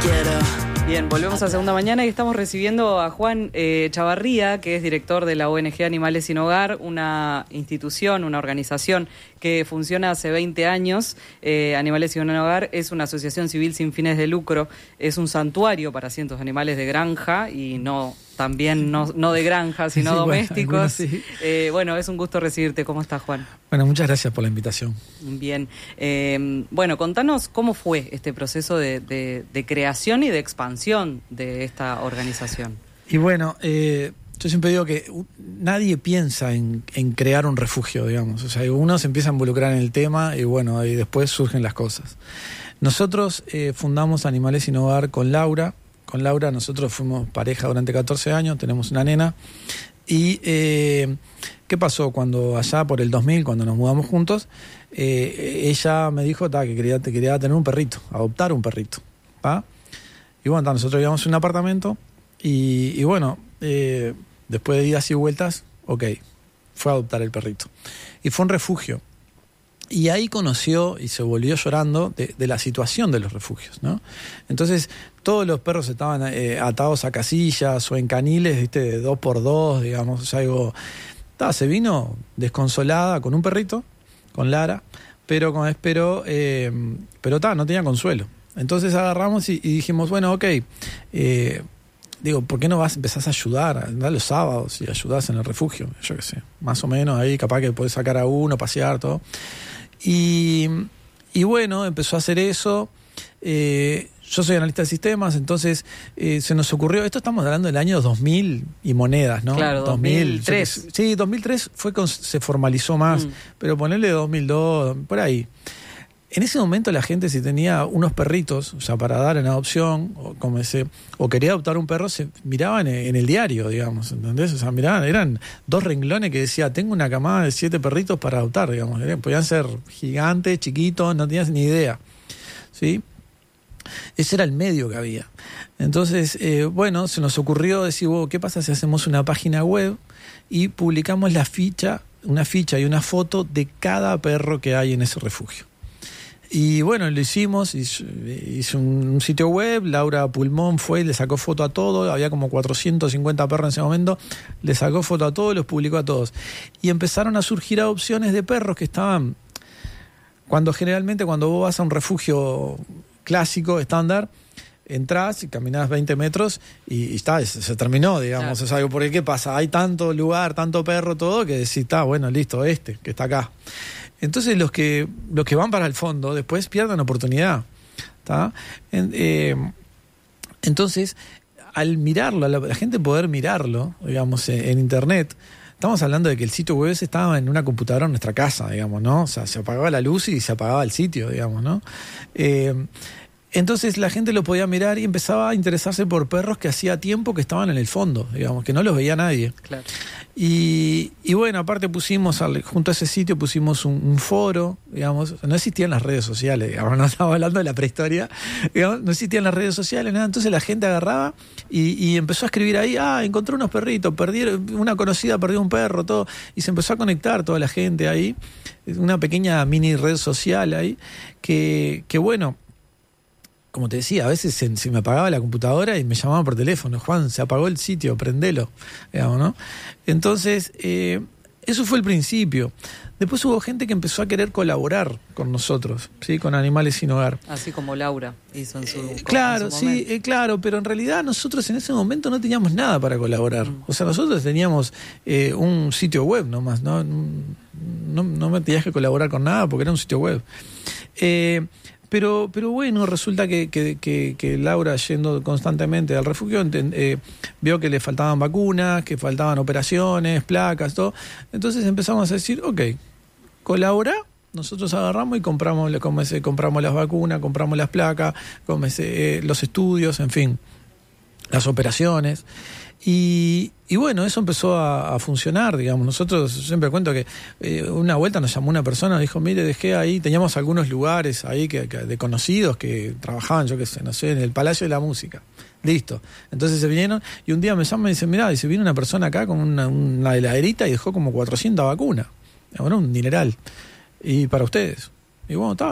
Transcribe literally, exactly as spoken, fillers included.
quiero. Bien, volvemos a Segunda Mañana y estamos recibiendo a Juan eh, Chavarría, que es director de la O N G Animales Sin Hogar, una institución, una organización que funciona hace veinte años. Eh, Animales Sin Hogar es una asociación civil sin fines de lucro, es un santuario para cientos de animales de granja y no también no, no de granja, sino sí, domésticos. Bueno, sí. eh, bueno, es un gusto recibirte. ¿Cómo estás, Juan? Bueno, muchas gracias por la invitación. Bien. Eh, bueno, contanos cómo fue este proceso de, de, de creación y de expansión de esta organización. Y bueno, eh, yo siempre digo que nadie piensa en, en crear un refugio, digamos. O sea, uno se empieza a involucrar en el tema y bueno, y después surgen las cosas. Nosotros eh, fundamos Animales Sin Hogar con Laura. Con Laura nosotros fuimos pareja durante catorce años, tenemos una nena. Y eh, ¿qué pasó? Cuando allá por el dos mil, cuando nos mudamos juntos, eh, ella me dijo ta, que quería, quería tener un perrito, adoptar un perrito. ¿va? Y bueno, ta, nosotros íbamos a un apartamento y, y bueno, eh, después de idas y vueltas, ok, fue a adoptar el perrito. Y fue un refugio. Y ahí conoció y se volvió llorando de, de la situación de los refugios, ¿no? Entonces, todos los perros estaban eh, atados a casillas o en caniles, ¿viste? De dos por dos, digamos, o sea, algo... Ta, se vino desconsolada con un perrito, con Lara, pero con espero, eh, pero ta, no tenía consuelo. Entonces agarramos y, y dijimos, bueno, ok, eh, digo, ¿por qué no vas, empezás a ayudar? Andá los sábados y ayudás en el refugio, yo qué sé, más o menos ahí, capaz que podés sacar a uno, pasear, todo. Y, y bueno, empezó a hacer eso. Eh, yo soy analista de sistemas, entonces eh, se nos ocurrió, esto estamos hablando del año dos mil y monedas, ¿no? Claro, dos mil tres. Yo, sí, dos mil tres fue con, se formalizó más, mm. pero ponerle dos mil dos, por ahí. En ese momento la gente, si tenía unos perritos, o sea, para dar en adopción, o, como ese, o quería adoptar un perro, se miraban en, en el diario, digamos, ¿entendés? O sea, miraban, eran dos renglones que decía, tengo una camada de siete perritos para adoptar, digamos. Podían ser gigantes, chiquitos, no tenías ni idea, ¿sí? Ese era el medio que había. Entonces, eh, bueno, se nos ocurrió decir, wow, ¿qué pasa si hacemos una página web y publicamos la ficha, una ficha y una foto de cada perro que hay en ese refugio? Y bueno, lo hicimos, hizo, hizo un, un sitio web, Laura Pulmón fue y le sacó foto a todo, había como cuatrocientos cincuenta perros en ese momento, le sacó foto a todos, los publicó a todos. Y empezaron a surgir adopciones de perros que estaban, cuando generalmente cuando vos vas a un refugio clásico, estándar, entrás y caminás veinte metros y, y está, se, se terminó, digamos. Claro. O sea, porque ¿qué pasa? Hay tanto lugar, tanto perro, todo, que decís, está, bueno, listo, este, que está acá. Entonces los que los que van para el fondo después pierden oportunidad, ¿tá? En, eh, entonces, al mirarlo, a la, la gente poder mirarlo, digamos, en, en internet, estamos hablando de que el sitio web estaba en una computadora en nuestra casa, digamos, ¿no? O sea, se apagaba la luz y se apagaba el sitio, digamos, ¿no? Eh, Entonces la gente lo podía mirar y empezaba a interesarse por perros que hacía tiempo que estaban en el fondo, digamos, que no los veía nadie. Claro. Y, y bueno, aparte pusimos, junto a ese sitio pusimos un, un foro, digamos, no existían las redes sociales, digamos, no estamos hablando de la prehistoria, digamos, no existían las redes sociales, nada, entonces la gente agarraba y, y empezó a escribir ahí, ah, encontré unos perritos, perdieron, una conocida perdió un perro, todo, y se empezó a conectar toda la gente ahí, una pequeña mini red social ahí, que, que bueno, como te decía, a veces se, se me apagaba la computadora y me llamaban por teléfono, Juan, se apagó el sitio, prendelo, digamos, ¿no? Entonces, eh, eso fue el principio. Después hubo gente que empezó a querer colaborar con nosotros, ¿sí? Con Animales Sin Hogar. Así como Laura hizo en su eh, Claro, en su sí, eh, claro, pero en realidad nosotros en ese momento no teníamos nada para colaborar. Mm. O sea, nosotros teníamos eh, un sitio web nomás, ¿no? No, no me tenías que colaborar con nada porque era un sitio web. Eh... Pero, pero bueno, resulta que, que, que, que Laura, yendo constantemente al refugio, eh, vio que le faltaban vacunas, que faltaban operaciones, placas, todo. Entonces empezamos a decir, ok, colabora, nosotros agarramos y compramos, compramos las vacunas, compramos las placas, eh, los estudios, en fin, las operaciones. Y, y bueno, eso empezó a, a funcionar, digamos. Nosotros siempre cuento que eh, una vuelta nos llamó una persona, dijo, mire, dejé ahí, teníamos algunos lugares ahí que, que de conocidos que trabajaban, yo qué sé, no sé, en el Palacio de la Música. Listo. Entonces se vinieron y un día me llaman y me dicen, mirá, y se vino una persona acá con una, una heladerita y dejó como cuatrocientas vacunas. Bueno, un dineral. Y para ustedes. Y bueno, está.